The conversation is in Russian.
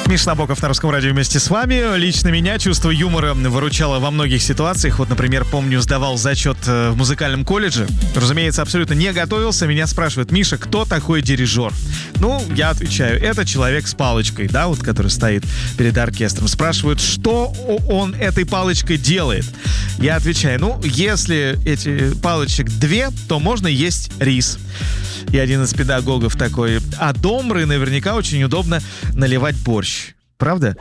Миша Набоков на Русском радио вместе с вами. Лично меня чувство юмора выручало во многих ситуациях. Вот, например, помню, сдавал зачет в музыкальном колледже. Разумеется, абсолютно не готовился. Меня спрашивают: Миша, кто такой дирижер? Ну, я отвечаю: это человек с палочкой, да, вот, который стоит перед оркестром. Спрашивают, что он этой палочкой делает. Я отвечаю: ну, если эти палочек 2, то можно есть рис. И один из педагогов такой: а домры наверняка очень удобно наливать борщ. Правда?